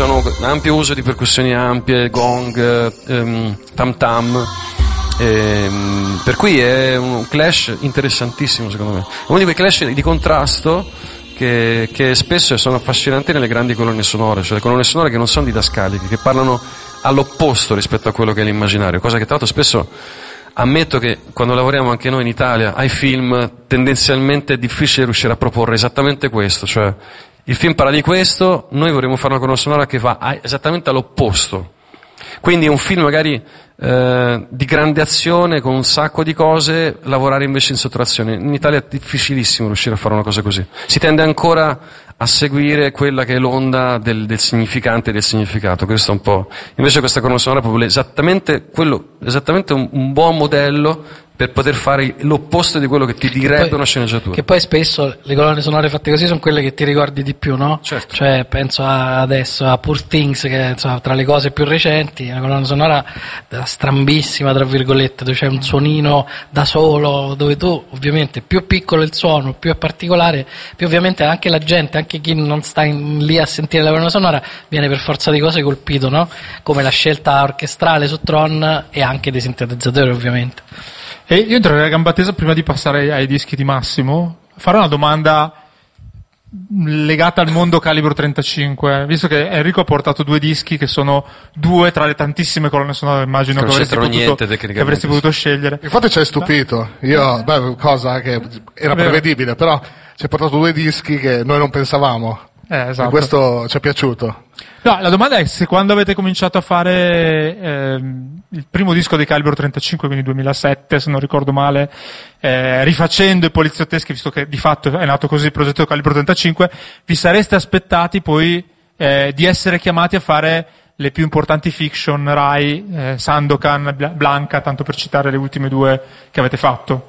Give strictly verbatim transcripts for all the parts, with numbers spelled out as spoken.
sono ampio uso di percussioni ampie, gong, ehm, tam tam. Ehm, per cui è un clash interessantissimo secondo me, uno di quei clash di contrasto che, che spesso sono affascinanti nelle grandi colonne sonore, cioè le colonne sonore che non sono didascaliche, che parlano all'opposto rispetto a quello che è l'immaginario, cosa che tra l'altro spesso, ammetto che quando lavoriamo anche noi in Italia ai film tendenzialmente è difficile riuscire a proporre esattamente questo, cioè il film parla di questo, noi vorremmo fare una colonna sonora che va esattamente all'opposto. Quindi un film magari eh, di grande azione con un sacco di cose, lavorare invece in sottrazione. In Italia è difficilissimo riuscire a fare una cosa così. Si tende ancora a seguire quella che è l'onda del, del significante e del significato. Questo è un po'. Invece questa colonna sonora è proprio esattamente quello, esattamente un, un buon modello per poter fare l'opposto di quello che ti direbbe poi, una sceneggiatura. Che poi spesso le colonne sonore fatte così sono quelle che ti ricordi di più, no? Certo. Cioè penso a, adesso a Poor Things, che insomma, tra le cose più recenti, una colonna sonora strambissima, tra virgolette, dove c'è un suonino da solo, dove tu ovviamente più piccolo il suono, più è particolare, più ovviamente anche la gente, anche chi non sta in, lì a sentire la colonna sonora, viene per forza di cose colpito, no? Come la scelta orchestrale su Tron e anche dei sintetizzatori ovviamente. E io entrerei a gamba tesa prima di passare ai dischi di Massimo, fare una domanda legata al mondo calibro trentacinque, visto che Enrico ha portato due dischi che sono due tra le tantissime colonne sonore, immagino che, che avresti, potuto, niente, che avresti potuto scegliere. Infatti ci hai stupito, io, beh, cosa che era prevedibile, però ci hai portato due dischi che noi non pensavamo. Eh, esatto. E questo ci è piaciuto. No, la domanda è se quando avete cominciato a fare ehm, il primo disco dei Calibro trentacinque, quindi duemilasette, se non ricordo male, eh, rifacendo i poliziotteschi, visto che di fatto è nato così il progetto Calibro trentacinque, vi sareste aspettati poi eh, di essere chiamati a fare le più importanti fiction Rai, eh, Sandokan, Blanca, tanto per citare le ultime due che avete fatto?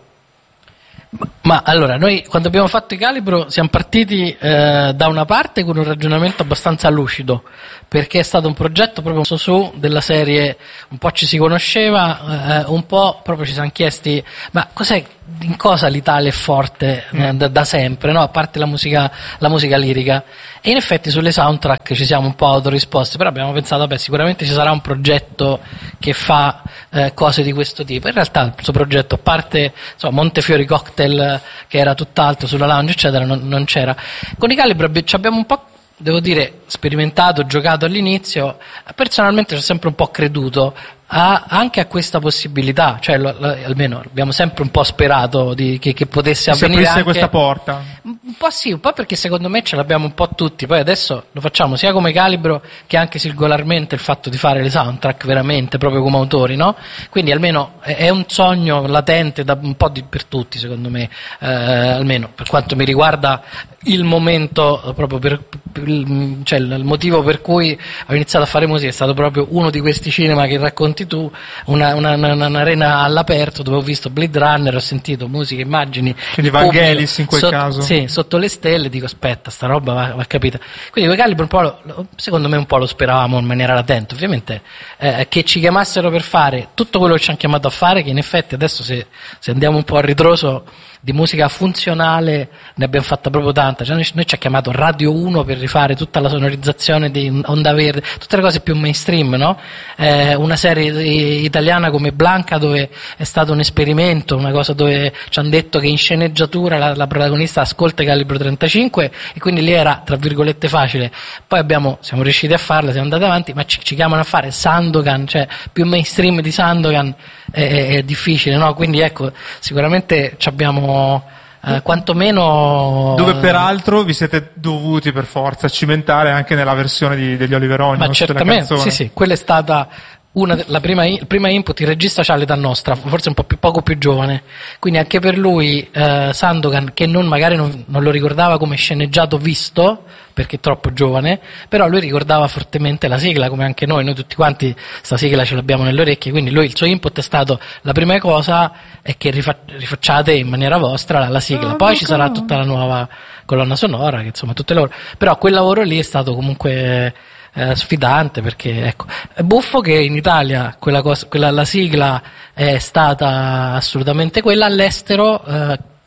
Ma allora, noi quando abbiamo fatto i Calibro siamo partiti eh, da una parte con un ragionamento abbastanza lucido, perché è stato un progetto proprio su su della serie, un po' ci si conosceva, eh, un po' proprio ci siamo chiesti, ma cos'è, in cosa l'Italia è forte eh, da, da sempre, no? A parte la musica, la musica lirica. E in effetti sulle soundtrack ci siamo un po' autorisposti, però abbiamo pensato, vabbè, sicuramente ci sarà un progetto che fa eh, cose di questo tipo. In realtà il suo progetto, a parte insomma, Montefiori Cocktail, che era tutt'altro sulla lounge, eccetera, non, non c'era. Con i Calibro ci abbiamo un po', devo dire, sperimentato, giocato all'inizio. Personalmente ci ho sempre un po' creduto a, anche a questa possibilità, cioè lo, lo, almeno abbiamo sempre un po' sperato di, che, che potesse avvenire anche questa porta. Un po' sì, un po' perché secondo me ce l'abbiamo un po' tutti, poi adesso lo facciamo sia come Calibro che anche singolarmente il fatto di fare le soundtrack veramente proprio come autori, no? Quindi almeno è, è un sogno latente da un po' di, per tutti secondo me, eh, almeno per quanto mi riguarda il momento proprio per, per cioè il motivo per cui ho iniziato a fare musica è stato proprio uno di questi cinema che racconti tu, una, una, una, un'arena all'aperto dove ho visto Blade Runner, ho sentito musica, immagini, quindi Vangelis in quel so, caso sì, sotto le stelle, dico aspetta, sta roba va, va capita. Quindi quei Calibro un po' lo, lo, secondo me un po' lo speravamo in maniera latente, ovviamente eh, che ci chiamassero per fare tutto quello che ci hanno chiamato a fare, che in effetti adesso se, se andiamo un po' a ritroso di musica funzionale ne abbiamo fatta proprio tanta, cioè noi, noi ci ha chiamato Radio uno per rifare tutta la sonorizzazione di Onda Verde, tutte le cose più mainstream, no? Eh, una serie italiana come Blanca dove è stato un esperimento, una cosa dove ci hanno detto che in sceneggiatura la, la protagonista ascolta i Calibro trentacinque e quindi lì era tra virgolette facile, poi abbiamo, siamo riusciti a farla, siamo andati avanti, ma ci, ci chiamano a fare Sandokan, cioè più mainstream di Sandokan è, è, è difficile, no? Quindi ecco, sicuramente ci abbiamo Eh, quantomeno dove peraltro vi siete dovuti per forza cimentare anche nella versione di, degli Oliveroni, ma no? certamente sì sì, quella è stata una, la prima, il prima input. Il regista c'ha l'età nostra, forse un po' più, poco più giovane, quindi anche per lui eh, Sandokan, che non magari non, non lo ricordava come sceneggiato visto perché è troppo giovane, però lui ricordava fortemente la sigla, come anche noi, noi tutti quanti sta sigla ce l'abbiamo nelle orecchie, quindi lui, il suo input è stato, la prima cosa è che rifa- rifacciate in maniera vostra la, la sigla, poi ci sarà tutta la nuova colonna sonora, che insomma tutte loro, però quel lavoro lì è stato comunque eh, sfidante, perché ecco, è buffo che in Italia quella cosa, quella, la sigla è stata assolutamente quella, all'estero eh,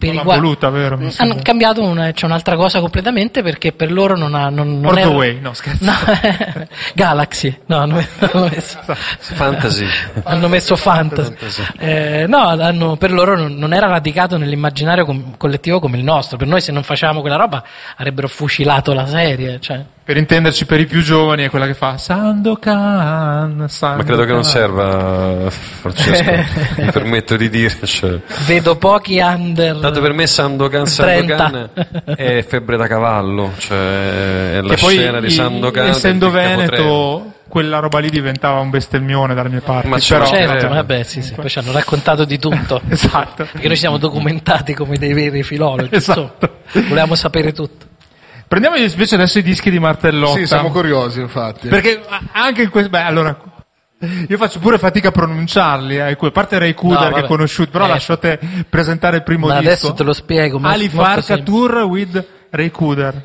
per non i quali voluta, vero? Mi hanno sembra. cambiato una, c'è un'altra cosa completamente, perché per loro non ha non, non era- Orthway, no scherzo. No, Galaxy, no, hanno, hanno messo Fantasy. hanno messo Fantasy. Eh, no, hanno, per loro non, non era radicato nell'immaginario com- collettivo come il nostro. Per noi, se non facevamo quella roba, avrebbero fucilato la serie. Cioè. Per intenderci, per i più giovani è quella che fa Sandokan, Sandokan. Ma credo che non serva, Francesco, mi permetto di dire. Cioè. Vedo pochi under. Tanto per me Sandokan Sandokan è febbre da cavallo, cioè è la Che poi, scena di i- Sandokan. essendo del Capotreno. Veneto, quella roba lì diventava un bestemmione dalle mie parti. Ma però, Certo, Eh. vabbè, sì, sì, poi ci hanno raccontato di tutto. Esatto. Perché noi ci siamo documentati come dei veri filologi. Esatto. insomma. Volevamo sapere tutto. Prendiamo invece adesso i dischi di Martellotta. Sì, siamo curiosi, infatti. Perché anche in questo, beh, allora, io faccio pure fatica a pronunciarli, eh. A parte Ray Cooder, No, che vabbè. è conosciuto, però Eh. lasciate presentare il primo Ma disco. adesso te lo spiego. mo- Ali molto Farka semplice. Tour with Ray Cooder.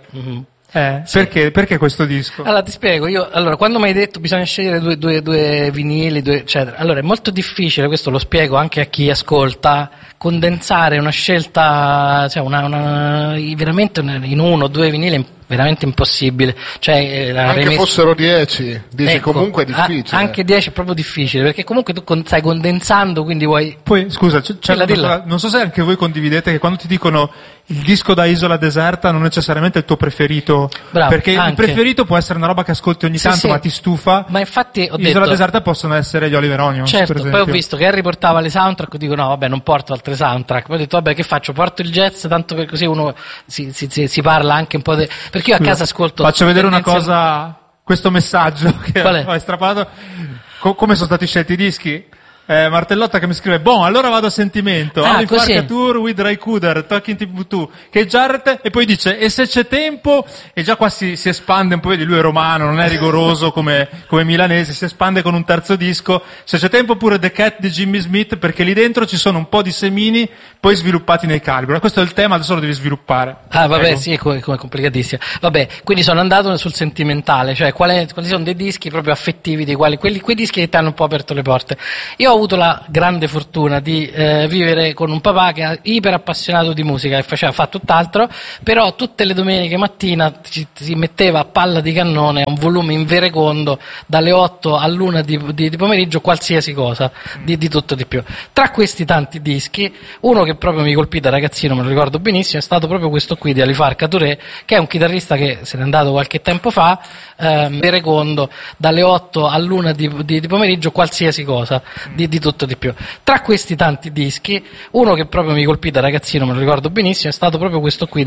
Eh, perché, perché questo disco? Allora ti spiego, io allora quando mi hai detto bisogna scegliere due, due, due vinili, due, eccetera, allora è molto difficile, questo lo spiego anche a chi ascolta, condensare una scelta, cioè una, una, veramente in uno o due vinili è veramente impossibile. Cioè, eh, la Anche remessa- fossero dieci, dici Ecco, comunque è a- difficile. anche dieci è proprio difficile, perché comunque tu con- stai condensando, quindi vuoi... Poi, scusa, c'è, c'è Dilla, una dilla. cosa- non so se anche voi condividete che quando ti dicono il disco da Isola Deserta non necessariamente è il tuo preferito, Bravo, perché il anche. preferito può essere una roba che ascolti ogni Sì, tanto sì. ma ti stufa. Ma infatti ho Isola detto... Deserta possono essere gli Oliver Onions, Certo, per poi esempio. ho visto che Harry portava le soundtrack, dico no, vabbè, non porto altre soundtrack. Poi ho detto, vabbè, che faccio? Porto il jazz, tanto per così uno si, si, si, si parla anche un po' di... Perché io a casa ascolto... Faccio vedere una tendenzial- cosa, questo messaggio che Qual è? ho estrapolato. Co- come sono stati scelti i dischi? Eh, Martellotta che mi scrive, boh, allora vado a sentimento. Ah, Ali così. Farka Tour with Ray Cooder, Talking T V due, che Jarrett, e poi dice, e se c'è tempo, e già qua si, si espande un po', vedi, lui è romano, non è rigoroso come, come milanese, si espande con un terzo disco, se c'è tempo pure The Cat di Jimmy Smith, perché lì dentro ci sono un po' di semini, poi sviluppati nei calibri. Questo è il tema, adesso lo devi sviluppare. Ah, vabbè, Prego. sì, è co- co- complicatissima. Vabbè, quindi sono andato sul sentimentale, cioè quale- quali sono dei dischi proprio affettivi, dei quali, quelli, quei dischi che ti hanno un po' aperto le porte. Io ho avuto la grande fortuna di eh, vivere con un papà che è iper appassionato di musica e faceva fa tutt'altro, però tutte le domeniche mattina ci, si metteva a palla di cannone a un volume inverecondo dalle otto all'una di, di, di pomeriggio, qualsiasi cosa, di, di tutto di più. Tra questi tanti dischi, uno che proprio mi colpì da ragazzino, me lo ricordo benissimo, è stato proprio questo qui di Ali Farka Touré, che è un chitarrista che se n'è andato qualche tempo fa, ehm, inverecondo dalle otto all'una di, di, di pomeriggio, qualsiasi cosa, di, di tutto di più. Tra questi tanti dischi, uno che proprio mi colpì da ragazzino, me lo ricordo benissimo, è stato proprio questo qui